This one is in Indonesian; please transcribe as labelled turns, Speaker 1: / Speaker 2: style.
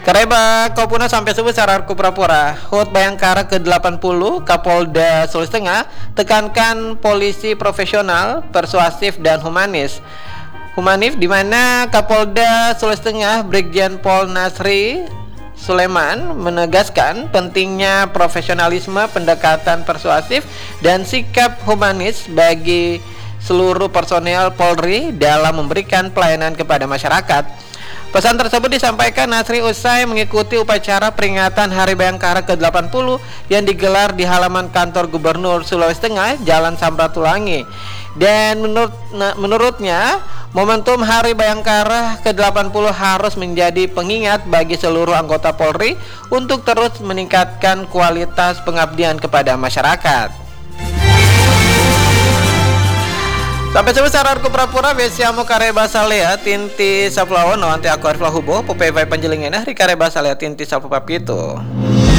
Speaker 1: Kareba Kopuna sampai subuh sarar Kuprapura. HUT Bayangkara ke-80 Kapolda Sulawesi Tengah tekankan polisi profesional, persuasif dan humanis. Humanif di mana Kapolda Sulawesi Tengah Brigjen Pol Nasri Sulaiman menegaskan pentingnya profesionalisme, pendekatan persuasif dan sikap humanis bagi seluruh personel Polri dalam memberikan pelayanan kepada masyarakat. Pesan tersebut disampaikan Nasri usai mengikuti upacara peringatan Hari Bayangkara ke-80 yang digelar di halaman kantor Gubernur Sulawesi Tengah, Jalan Samratulangi. Dan menurutnya, momentum Hari Bayangkara ke-80 harus menjadi pengingat bagi seluruh anggota Polri untuk terus meningkatkan kualitas pengabdian kepada masyarakat. Sampai sebesar arku prapura besiamu kareba salea tinti saplawan no anti aku arfla hubo popevai panjelingena ri kareba salea tinti sapupapito.